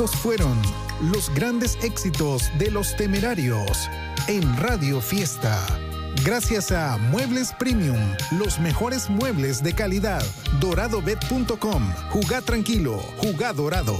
Fueron los grandes éxitos de Los Temerarios en Radio Fiesta. Gracias a Muebles Premium, los mejores muebles de calidad. DoradoBet.com. Jugá tranquilo, jugá dorado.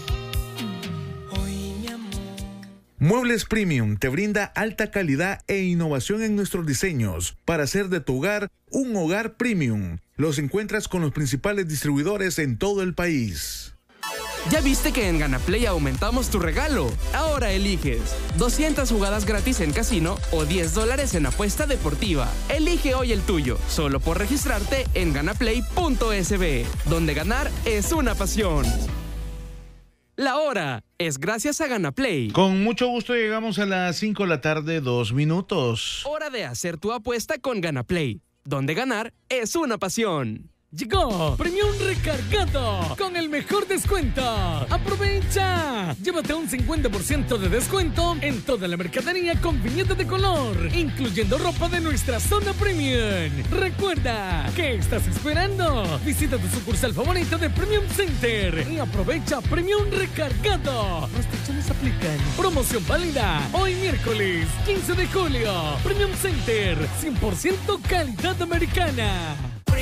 Muebles Premium te brinda alta calidad e innovación en nuestros diseños para hacer de tu hogar un hogar premium. Los encuentras con los principales distribuidores en todo el país. ¿Ya viste que en GanaPlay aumentamos tu regalo? Ahora eliges 200 jugadas gratis en casino o $10 en apuesta deportiva. Elige hoy el tuyo, solo por registrarte en ganaplay.sb, donde ganar es una pasión. La hora es gracias a GanaPlay. Con mucho gusto llegamos a las 5 de la tarde, 2 minutos. Hora de hacer tu apuesta con GanaPlay, donde ganar es una pasión. Llegó Premium Recargado con el mejor descuento. ¡Aprovecha! Llévate un 50% de descuento en toda la mercadería con viñeta de color, incluyendo ropa de nuestra zona premium. Recuerda, ¿qué estás esperando? Visita tu sucursal favorita de Premium Center y aprovecha Premium Recargado. Restricciones aplican. Promoción válida hoy miércoles 15 de julio. Premium Center, 100% calidad americana.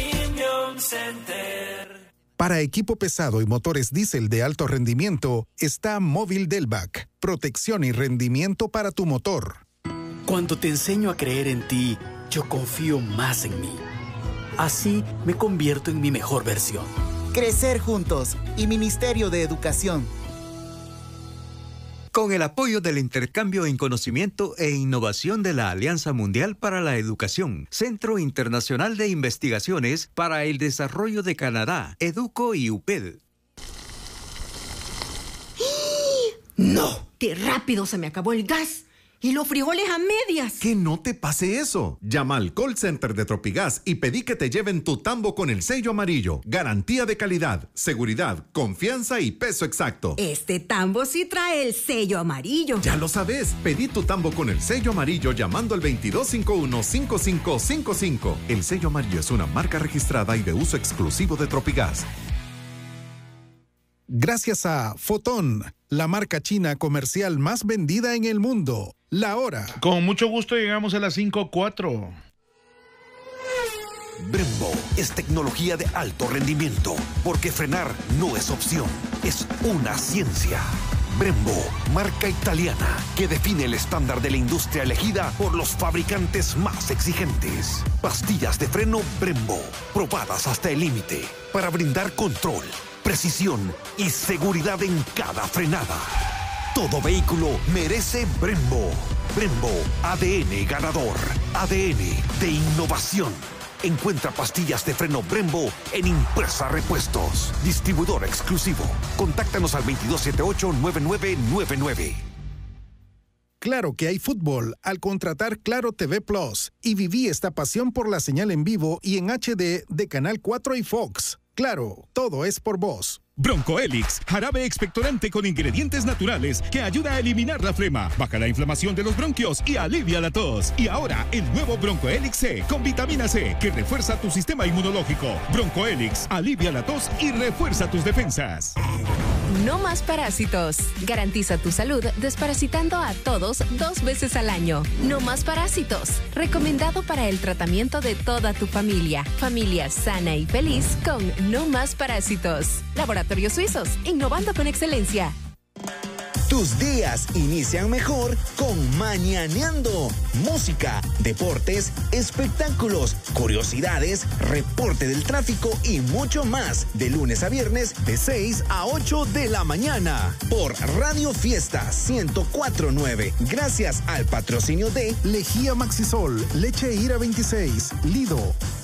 Center. Para equipo pesado y motores diésel de alto rendimiento, está Móvil Delvac. Protección y rendimiento para tu motor. Cuando te enseño a creer en ti, yo confío más en mí. Así me convierto en mi mejor versión. Crecer juntos y Ministerio de Educación. Con el apoyo del intercambio en conocimiento e innovación de la Alianza Mundial para la Educación, Centro Internacional de Investigaciones para el Desarrollo de Canadá, EDUCO y UPED. ¡No! ¡Qué rápido se me acabó el gas! ¡Y los frijoles a medias! Que no te pase eso. Llama al call center de Tropigas y pedí que te lleven tu tambo con el sello amarillo. Garantía de calidad, seguridad, confianza y peso exacto. Este tambo sí trae el sello amarillo. Ya lo sabes. Pedí tu tambo con el sello amarillo llamando al 2251-5555. El sello amarillo es una marca registrada y de uso exclusivo de Tropigas. Gracias a Fotón, la marca china comercial más vendida en el mundo. La hora. Con mucho gusto llegamos a las 5:04. Brembo es tecnología de alto rendimiento, porque frenar no es opción, es una ciencia. Brembo, marca italiana que define el estándar de la industria elegida por los fabricantes más exigentes. Pastillas de freno Brembo, probadas hasta el límite, para brindar control, precisión y seguridad en cada frenada. Todo vehículo merece Brembo. Brembo, ADN ganador, ADN de innovación. Encuentra pastillas de freno Brembo en Impresa Repuestos. Distribuidor exclusivo. Contáctanos al 2278-9999. Claro que hay fútbol al contratar Claro TV Plus y viví esta pasión por la señal en vivo y en HD de Canal 4 y Fox. Claro, todo es por vos. Broncoelix, jarabe expectorante con ingredientes naturales que ayuda a eliminar la flema, baja la inflamación de los bronquios y alivia la tos. Y ahora, el nuevo Broncoelix C con vitamina C que refuerza tu sistema inmunológico. Broncoelix, alivia la tos y refuerza tus defensas. No más parásitos. Garantiza tu salud desparasitando a todos 2 veces al año. No más parásitos. Recomendado para el tratamiento de toda tu familia. Familia sana y feliz con No más parásitos. Laboratorios Suizos, innovando con excelencia. Tus días inician mejor con Mañaneando. Música, deportes, espectáculos, curiosidades, reporte del tráfico y mucho más. De lunes a viernes, de 6 a 8 de la mañana. Por Radio Fiesta 104.9. Gracias al patrocinio de Lejía Maxisol, Leche Ira 26, Lido,